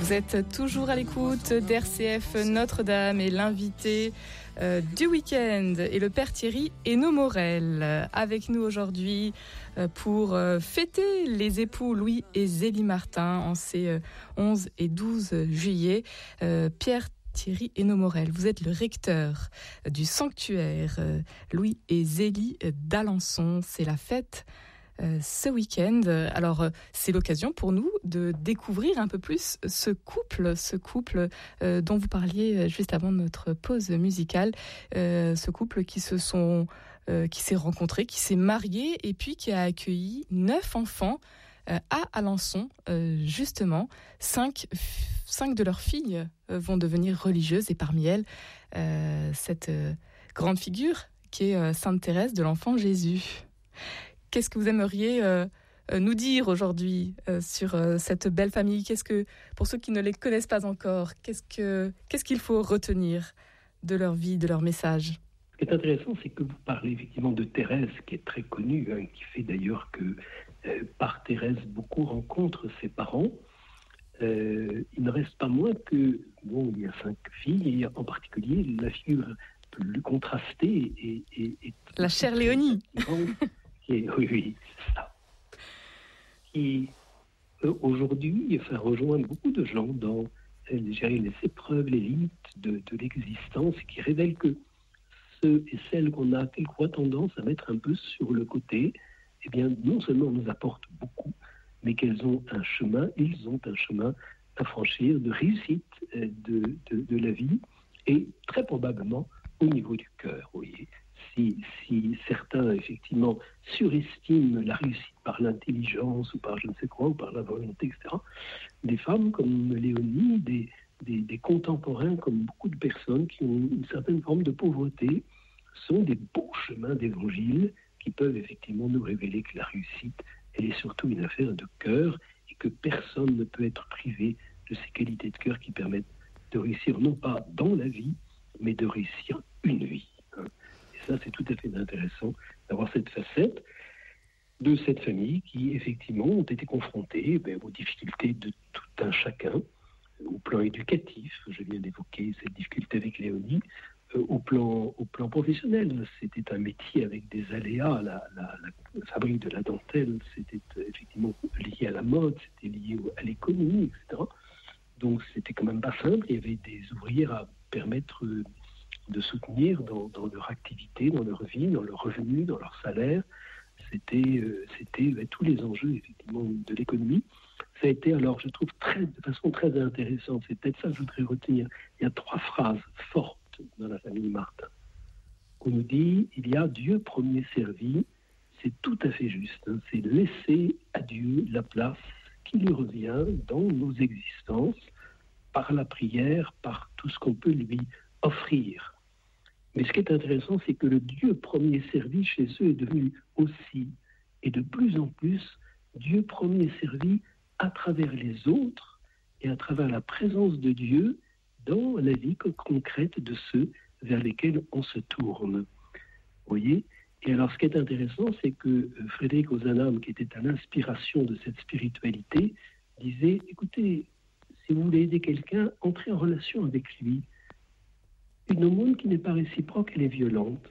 Vous êtes toujours à l'écoute d'RCF Notre-Dame et l'invité du week-end est le Père Thierry Hénaud-Morel. Avec nous aujourd'hui pour fêter les époux Louis et Zélie Martin en ces 11 et 12 juillet. Père Thierry Hénaud-Morel, vous êtes le recteur du sanctuaire Louis et Zélie d'Alençon. C'est la fête ce week-end. Alors, c'est l'occasion pour nous de découvrir un peu plus ce couple dont vous parliez juste avant notre pause musicale. Ce couple qui s'est rencontré, qui s'est marié et puis qui a accueilli 9 enfants à Alençon, justement. 5 de leurs filles vont devenir religieuses et parmi elles, cette grande figure qui est Sainte Thérèse de l'Enfant Jésus. Qu'est-ce que vous aimeriez nous dire aujourd'hui sur cette belle famille ? Pour ceux qui ne les connaissent pas encore, qu'est-ce qu'il faut retenir de leur vie, de leur message ? Ce qui est intéressant, c'est que vous parlez effectivement de Thérèse, qui est très connue, qui fait d'ailleurs que par Thérèse, beaucoup rencontrent ses parents. Il ne reste pas moins que, il y a 5 filles, et en particulier la figure plus contrastée et la chère Léonie. Oui, c'est ça. Qui, aujourd'hui, rejoint beaucoup de gens dans les épreuves, les limites de l'existence, qui révèlent que ceux et celles qu'on a quelquefois tendance à mettre un peu sur le côté, eh bien, non seulement nous apportent beaucoup, mais ils ont un chemin à franchir de réussite de la vie, et très probablement au niveau du cœur, vous voyez. Si certains, effectivement, surestiment la réussite par l'intelligence ou par je ne sais quoi, ou par la volonté, etc., des femmes comme Léonie, des contemporains comme beaucoup de personnes qui ont une certaine forme de pauvreté, sont des beaux chemins d'évangile qui peuvent effectivement nous révéler que la réussite, elle est surtout une affaire de cœur et que personne ne peut être privé de ces qualités de cœur qui permettent de réussir non pas dans la vie, mais de réussir une vie. Ça, c'est tout à fait intéressant d'avoir cette facette de cette famille qui, effectivement, ont été confrontés aux difficultés de tout un chacun, au plan éducatif. Je viens d'évoquer cette difficulté avec Léonie. Au plan professionnel, c'était un métier avec des aléas. La fabrique de la dentelle, c'était effectivement lié à la mode, c'était lié à l'économie, etc. Donc, c'était quand même pas simple. Il y avait des ouvrières à permettre de soutenir dans leur activité, dans leur vie, dans leur revenu, dans leur salaire. C'était tous les enjeux, effectivement, de l'économie. Ça a été, alors, je trouve, de façon très intéressante. C'est peut-être ça que je voudrais retenir. Il y a 3 phrases fortes dans la famille Martin. On nous dit, il y a Dieu premier servi. C'est tout à fait juste. C'est laisser à Dieu la place qui lui revient dans nos existences, par la prière, par tout ce qu'on peut lui offrir. Mais ce qui est intéressant, c'est que le Dieu premier servi chez eux est devenu aussi, et de plus en plus, Dieu premier servi à travers les autres et à travers la présence de Dieu dans la vie concrète de ceux vers lesquels on se tourne. Vous voyez ? Et alors, ce qui est intéressant, c'est que Frédéric Ozanam, qui était à l'inspiration de cette spiritualité, disait, écoutez, si vous voulez aider quelqu'un, entrez en relation avec lui. Une aumône qui n'est pas réciproque, elle est violente.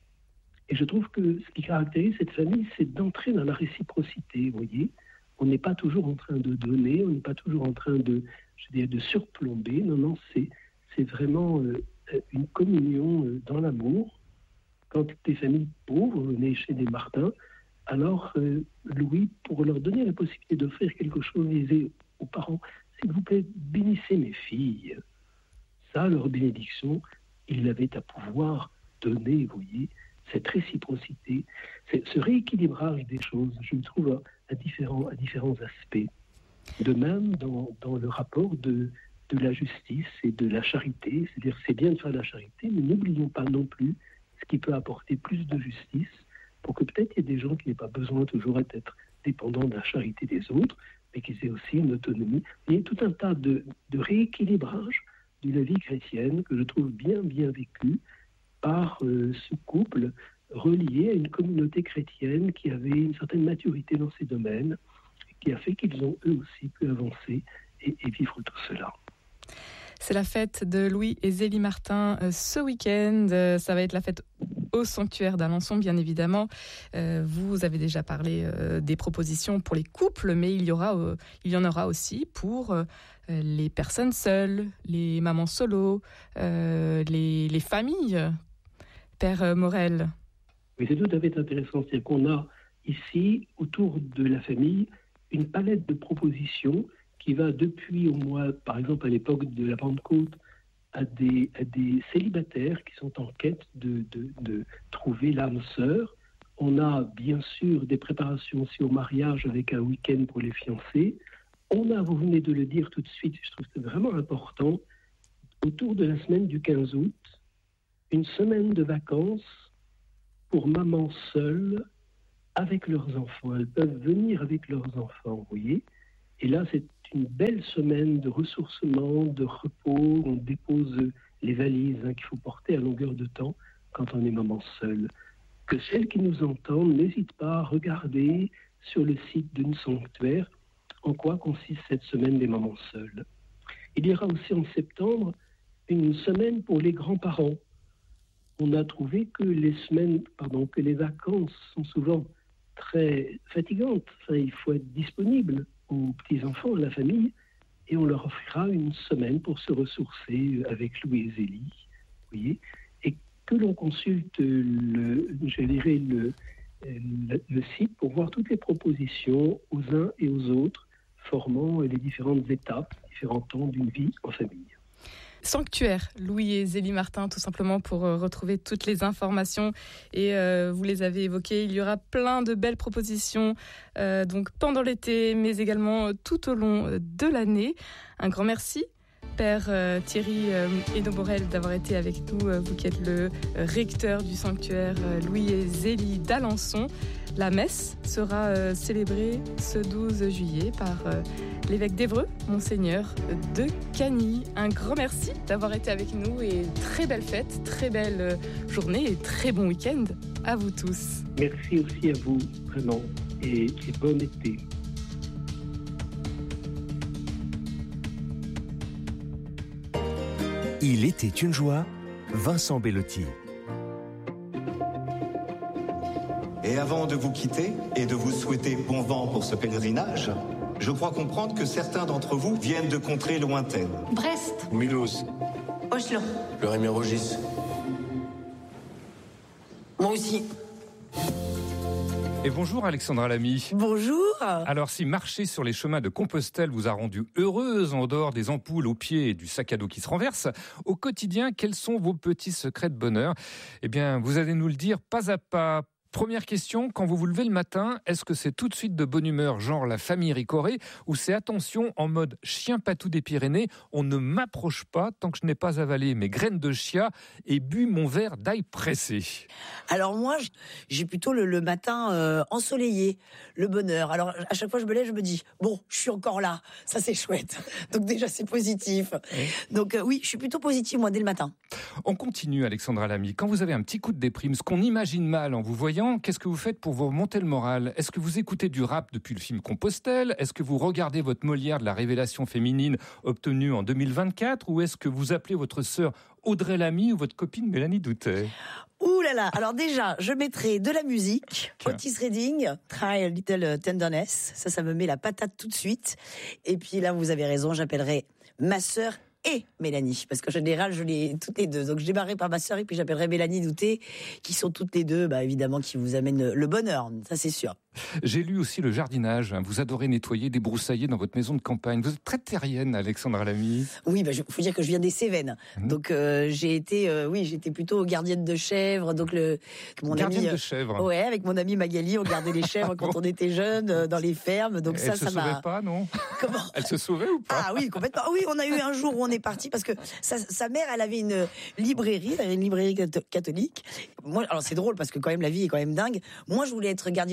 Et je trouve que ce qui caractérise cette famille, c'est d'entrer dans la réciprocité, vous voyez. On n'est pas toujours en train de donner, on n'est pas toujours en train de surplomber. Non, c'est vraiment une communion dans l'amour. Quand des familles pauvres venaient chez des Martins, alors Louis, pour leur donner la possibilité d'offrir quelque chose, disait aux parents, s'il vous plaît, bénissez mes filles. Ça, leur bénédiction, il avait à pouvoir donner, vous voyez, cette réciprocité, ce rééquilibrage des choses, je le trouve à différents aspects. De même, dans le rapport de la justice et de la charité, c'est-à-dire c'est bien de faire la charité, mais n'oublions pas non plus ce qui peut apporter plus de justice, pour que peut-être il y ait des gens qui n'aient pas besoin toujours d'être dépendants de la charité des autres, mais qu'ils aient aussi une autonomie. Il y a tout un tas de rééquilibrage de la vie chrétienne que je trouve bien vécu par ce couple relié à une communauté chrétienne qui avait une certaine maturité dans ces domaines, qui a fait qu'ils ont eux aussi pu avancer et vivre tout cela. C'est la fête de Louis et Zélie Martin ce week-end. Ça va être la fête au sanctuaire d'Alençon, bien évidemment. Vous avez déjà parlé des propositions pour les couples, mais il y en aura aussi pour les personnes seules, les mamans solo, les familles. Père Morel. Oui, c'est tout à fait intéressant. C'est qu'on a ici, autour de la famille, une palette de propositions qui va depuis au moins, par exemple à l'époque de la Pentecôte, à des célibataires qui sont en quête de trouver l'âme sœur. On a bien sûr des préparations aussi au mariage avec un week-end pour les fiancés. On a, vous venez de le dire tout de suite, je trouve que c'est vraiment important, autour de la semaine du 15 août, une semaine de vacances pour mamans seules avec leurs enfants. Elles peuvent venir avec leurs enfants, vous voyez. Et là, c'est une belle semaine de ressourcement, de repos. On dépose les valises qu'il faut porter à longueur de temps quand on est maman seule. Que celles qui nous entendent n'hésitent pas à regarder sur le site d'une sanctuaire en quoi consiste cette semaine des mamans seules. Il y aura aussi en septembre une semaine pour les grands-parents. On a trouvé que les vacances sont souvent très fatigantes. Il faut être disponible aux petits-enfants, à la famille, et on leur offrira une semaine pour se ressourcer avec Louis et Zélie, vous voyez, et que l'on consulte le site pour voir toutes les propositions aux uns et aux autres, formant les différentes étapes, différents temps d'une vie en famille. Sanctuaire, Louis et Zélie Martin, tout simplement pour retrouver toutes les informations. Et vous les avez évoquées, il y aura plein de belles propositions donc pendant l'été, mais également tout au long de l'année. Un grand merci, Père Thierry Hénaud-Morel, d'avoir été avec nous, vous qui êtes le recteur du sanctuaire Louis et Zélie d'Alençon. La messe sera célébrée ce 12 juillet par l'évêque d'Évreux, Monseigneur de Cagny. Un grand merci d'avoir été avec nous et très belle fête, très belle journée et très bon week-end à vous tous. Merci aussi à vous, vraiment, et bon été. Il était une joie, Vincent Bellotti. Et avant de vous quitter et de vous souhaiter bon vent pour ce pèlerinage, je crois comprendre que certains d'entre vous viennent de contrées lointaines. Brest. Mulhouse. Oslo. Le Rémy-Rogis. Moi aussi. Et bonjour Alexandra Lamy. Bonjour. Alors si marcher sur les chemins de Compostelle vous a rendu heureuse en dehors des ampoules aux pieds et du sac à dos qui se renverse, au quotidien, quels sont vos petits secrets de bonheur ? Eh bien, vous allez nous le dire pas à pas. Première question, quand vous vous levez le matin, est-ce que c'est tout de suite de bonne humeur, genre la famille Ricoré, ou c'est attention en mode chien patou des Pyrénées, on ne m'approche pas tant que je n'ai pas avalé mes graines de chia et bu mon verre d'ail pressé? Alors moi, j'ai plutôt le matin ensoleillé, le bonheur. Alors à chaque fois je me lève, je me dis, bon, je suis encore là, ça c'est chouette. Donc déjà c'est positif. Oui. Donc oui, je suis plutôt positive moi dès le matin. On continue Alexandra Lamy. Quand vous avez un petit coup de déprime, ce qu'on imagine mal en vous voyant, qu'est-ce que vous faites pour vous remonter le moral ? Est-ce que vous écoutez du rap depuis le film Compostelle ? Est-ce que vous regardez votre Molière de la révélation féminine obtenue en 2024 ? Ou est-ce que vous appelez votre sœur Audrey Lamy ou votre copine Mélanie Doutet ? Ouh là là, alors déjà, je mettrai de la musique, Otis Redding, Try a Little Tenderness, ça me met la patate tout de suite. Et puis là, vous avez raison, j'appellerai ma sœur et Mélanie, parce qu'en général, je les toutes les deux. Donc, je démarrerai par ma sœur et puis j'appellerai Mélanie Doutet, qui sont toutes les deux, évidemment, qui vous amènent le bonheur. Ça, c'est sûr. J'ai lu aussi le jardinage. Vous adorez nettoyer, débroussailler dans votre maison de campagne. Vous êtes très terrienne, Alexandra Lamy. Oui, faut dire que je viens des Cévennes. Donc, j'ai été plutôt gardienne de chèvres. Donc, gardienne de chèvres. Ouais, avec mon ami Magali, on gardait les chèvres quand on était jeunes, dans les fermes. Donc, elle se sauvait pas, non? Comment? Elle se sauvait ou pas? Ah oui, complètement. Oui, on a eu un jour où on est parti parce que sa mère, elle avait une librairie catholique. Moi, alors c'est drôle parce que quand même la vie est quand même dingue. Moi, je voulais être gardienne de chèvres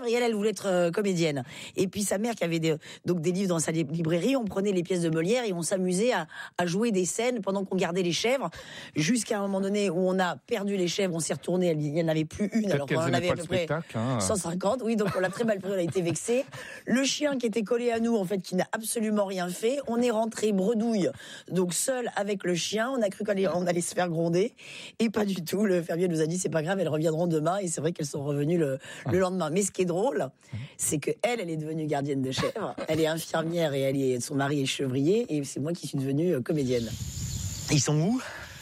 et elle voulait être comédienne. Et puis sa mère qui avait des livres dans sa librairie, on prenait les pièces de Molière et on s'amusait à jouer des scènes pendant qu'on gardait les chèvres, jusqu'à un moment donné où on a perdu les chèvres, on s'est retourné, il n'y en avait plus une, alors qu'on en avait à peu près 150. Oui, donc on l'a très mal pris, on a été vexés. Le chien qui était collé à nous, en fait, qui n'a absolument rien fait, on est rentré bredouille, donc seul avec le chien, on a cru qu'on allait se faire gronder, et pas du tout. Le fermier nous a dit c'est pas grave, elles reviendront demain, et c'est vrai qu'elles sont revenues le lendemain. Mais ce qui est drôle, c'est que elle est devenue gardienne de chèvres, elle est infirmière et son mari est chevrier, et c'est moi qui suis devenue comédienne. Ils sont où?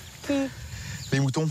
Les moutons.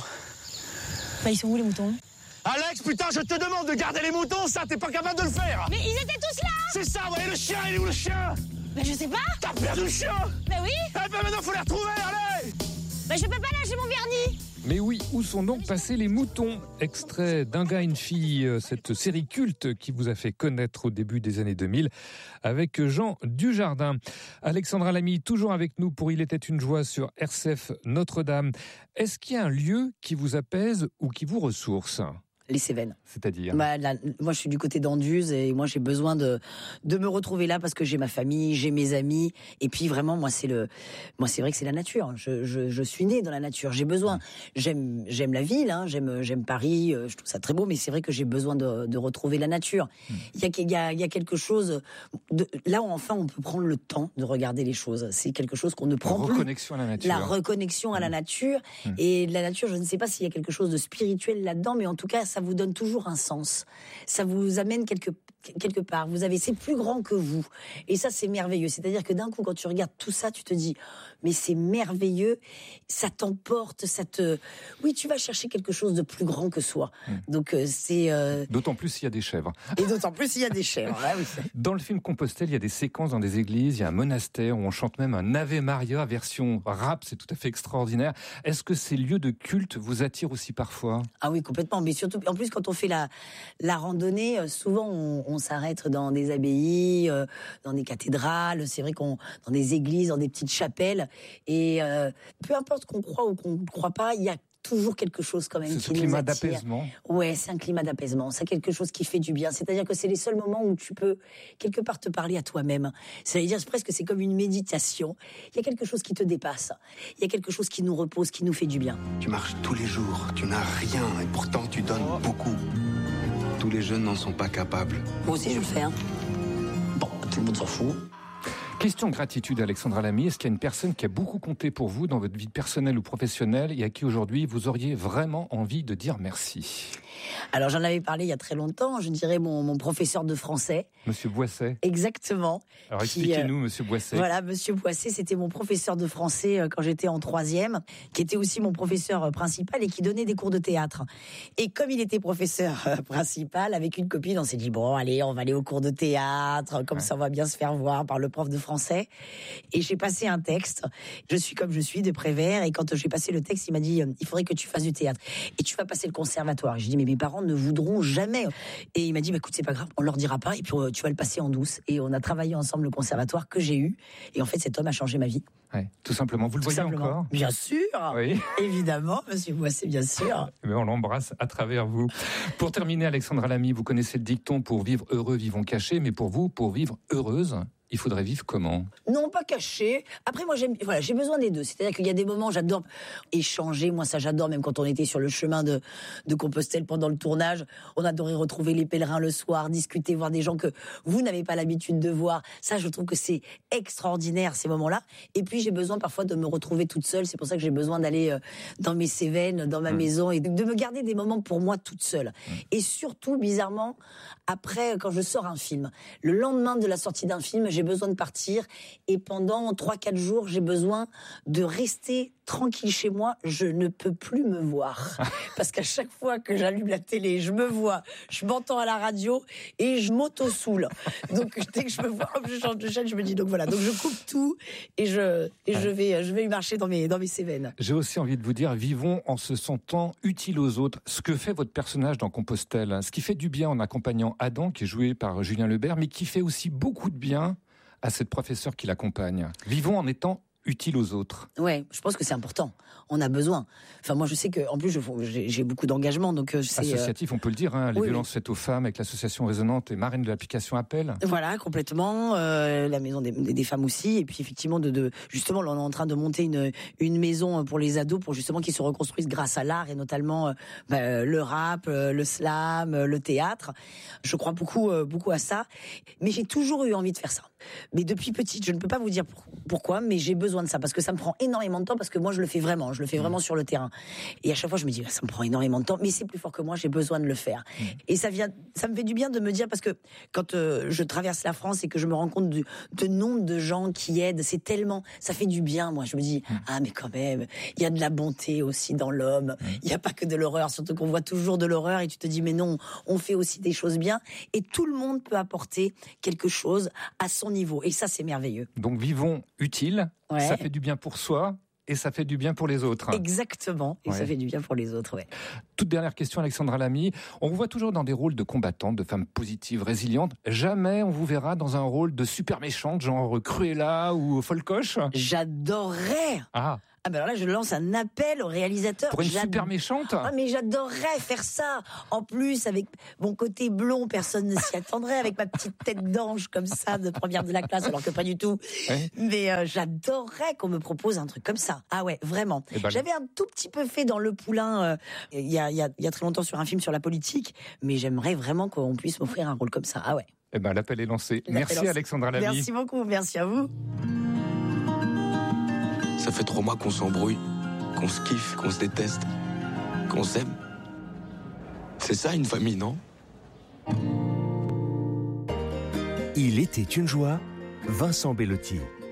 Bah, ils sont où les moutons? Alex, putain, je te demande de garder les moutons, ça, t'es pas capable de le faire! Mais ils étaient tous là! C'est ça, ouais, le chien, il est où le chien? Mais je sais pas! T'as perdu le chien! Mais oui! Eh ben maintenant, faut les retrouver, allez! Mais je peux pas lâcher mon vernis! Mais oui, où sont donc passés les moutons? Extrait d'Un gars, une fille, cette série culte qui vous a fait connaître au début des années 2000 avec Jean Dujardin. Alexandra Lamy, toujours avec nous pour Il était une joie sur RCF Notre-Dame. Est-ce qu'il y a un lieu qui vous apaise ou qui vous ressource? Les Cévennes. C'est-à-dire moi, je suis du côté d'Anduze et moi, j'ai besoin de me retrouver là parce que j'ai ma famille, j'ai mes amis. Et puis, vraiment, moi, c'est vrai que c'est la nature. Je suis née dans la nature. J'ai besoin. J'aime la ville, hein, j'aime Paris. Je trouve ça très beau, mais c'est vrai que j'ai besoin de retrouver la nature. Il y a quelque chose. Là, enfin, on peut prendre le temps de regarder les choses. C'est quelque chose qu'on ne prend plus. La reconnexion à la nature. La reconnexion à la nature. Et la nature, je ne sais pas s'il y a quelque chose de spirituel là-dedans, mais en tout cas, ça vous donne toujours un sens. Ça vous amène quelque part. C'est plus grand que vous. Et ça, c'est merveilleux. C'est-à-dire que d'un coup, quand tu regardes tout ça, tu te dis, mais c'est merveilleux. Ça t'emporte, oui, tu vas chercher quelque chose de plus grand que soi. Donc, c'est... D'autant plus s'il y a des chèvres. Et d'autant plus s'il y a des chèvres. Ah, oui. Dans le film Compostelle, il y a des séquences dans des églises, il y a un monastère où on chante même un Ave Maria version rap. C'est tout à fait extraordinaire. Est-ce que ces lieux de culte vous attirent aussi parfois? Ah oui, complètement. Mais surtout, en plus, quand on fait la randonnée, souvent, on s'arrête dans des abbayes, dans des cathédrales, c'est vrai dans des églises, dans des petites chapelles. Et peu importe qu'on croit ou qu'on ne croit pas, il y a toujours quelque chose quand même qui nous attire. C'est ce climat d'apaisement. Ouais, c'est un climat d'apaisement. C'est quelque chose qui fait du bien. C'est-à-dire que c'est les seuls moments où tu peux quelque part te parler à toi-même. C'est-à-dire presque c'est comme une méditation. Il y a quelque chose qui te dépasse. Il y a quelque chose qui nous repose, qui nous fait du bien. Tu marches tous les jours, tu n'as rien et pourtant tu donnes beaucoup. Tous les jeunes n'en sont pas capables. Moi aussi je le fais. Hein. Bon, tout le monde s'en fout. Question gratitude, Alexandra Lamy. Est-ce qu'il y a une personne qui a beaucoup compté pour vous dans votre vie personnelle ou professionnelle et à qui aujourd'hui vous auriez vraiment envie de dire merci? Alors j'en avais parlé il y a très longtemps, je dirais mon professeur de français. Monsieur Boisset. Exactement. Alors expliquez-nous, Monsieur Boisset. Voilà, Monsieur Boisset, c'était mon professeur de français quand j'étais en 3e, qui était aussi mon professeur principal et qui donnait des cours de théâtre. Et comme il était professeur principal, avec une copine, on s'est dit, bon, allez, on va aller au cours de théâtre, comme ça on va bien se faire voir par le prof de français. Et j'ai passé un texte, je suis comme je suis, de Prévert, et quand j'ai passé le texte, il m'a dit, il faudrait que tu fasses du théâtre. Et tu vas passer le conservatoire. J'ai dit, mais mes parents ne voudront jamais. Et il m'a dit, bah, écoute, c'est pas grave, on leur dira pas, et puis tu vas le passer en douce. Et on a travaillé ensemble le conservatoire que j'ai eu. Et en fait, cet homme a changé ma vie. Ouais, tout simplement. Vous le voyez encore? Bien sûr. Oui. Évidemment, Monsieur Boisset, bien sûr. Mais on l'embrasse à travers vous. Pour terminer, Alexandra Lamy, vous connaissez le dicton, pour vivre heureux, vivons cachés. Mais pour vous, pour vivre heureuse, il faudrait vivre comment? Non, pas caché. Après, moi, j'ai besoin des deux. C'est-à-dire qu'il y a des moments, j'adore échanger. Moi, ça, j'adore. Même quand on était sur le chemin de Compostelle pendant le tournage, on adorait retrouver les pèlerins le soir, discuter, voir des gens que vous n'avez pas l'habitude de voir. Ça, je trouve que c'est extraordinaire, ces moments-là. Et puis, j'ai besoin parfois de me retrouver toute seule. C'est pour ça que j'ai besoin d'aller dans mes Cévennes, dans ma maison, et de me garder des moments pour moi toute seule. Et surtout, bizarrement, après, quand je sors un film, le lendemain de la sortie d'un film, j'ai besoin de partir, et pendant 3-4 jours, j'ai besoin de rester tranquille chez moi. Je ne peux plus me voir. Parce qu'à chaque fois que j'allume la télé, je me vois, je m'entends à la radio et je m'auto-soule. Donc dès que je me vois, je change de chaîne, je me dis donc voilà. Donc je coupe tout et je vais y marcher dans mes Cévennes. J'ai aussi envie de vous dire, vivons en se sentant utile aux autres. Ce que fait votre personnage dans Compostelle, ce qui fait du bien en accompagnant Adam, qui est joué par Julien Lebert, mais qui fait aussi beaucoup de bien à cette professeure qui l'accompagne. Vivons en étant utile aux autres. Ouais, je pense que c'est important. On a besoin. Enfin, moi, je sais que, en plus, j'ai beaucoup d'engagement, donc c'est associatif, on peut le dire. Les violences faites aux femmes, avec l'association Résonante et marraine de l'application Appel. Voilà, complètement. La maison des femmes aussi, et puis effectivement, justement, là, on est en train de monter une maison pour les ados, pour justement qu'ils se reconstruisent grâce à l'art et notamment le rap, le slam, le théâtre. Je crois beaucoup à ça, mais j'ai toujours eu envie de faire ça. Mais depuis petite, je ne peux pas vous dire pourquoi, mais j'ai besoin de ça, parce que ça me prend énormément de temps, parce que moi je le fais vraiment sur le terrain. Et à chaque fois je me dis, ça me prend énormément de temps, mais c'est plus fort que moi, j'ai besoin de le faire. Et ça me fait du bien de me dire, parce que quand je traverse la France et que je me rends compte de nombre de gens qui aident, ça fait du bien, moi. Je me dis, mais quand même, il y a de la bonté aussi dans l'homme, il n'y a pas que de l'horreur, surtout qu'on voit toujours de l'horreur, et tu te dis, mais non, on fait aussi des choses bien, et tout le monde peut apporter quelque chose à son niveau, et ça c'est merveilleux. Donc vivons utile, ça fait du bien pour soi et ça fait du bien pour les autres. Exactement, et ça fait du bien pour les autres, Toute dernière question, Alexandra Lamy. On vous voit toujours dans des rôles de combattantes, de femmes positives, résilientes. Jamais on vous verra dans un rôle de super méchante, genre Cruella ou Folcoche. J'adorerais. Ah ben alors là, je lance un appel au réalisateur. Pour une super méchante. Mais j'adorerais faire ça. En plus, avec mon côté blond, personne ne s'y attendrait, avec ma petite tête d'ange comme ça, de première de la classe, alors que pas du tout. Mais j'adorerais qu'on me propose un truc comme ça. Ah ouais, vraiment. J'avais un tout petit peu fait dans Le Poulain il y a très longtemps sur un film sur la politique, mais j'aimerais vraiment qu'on puisse m'offrir un rôle comme ça. Ah ouais. L'appel est lancé. Merci Alexandra Lamy. Merci beaucoup, merci à vous. Ça fait 3 mois qu'on s'embrouille, qu'on se kiffe, qu'on se déteste, qu'on s'aime. C'est ça une famille, non? Il était une joie, Vincent Bellotti.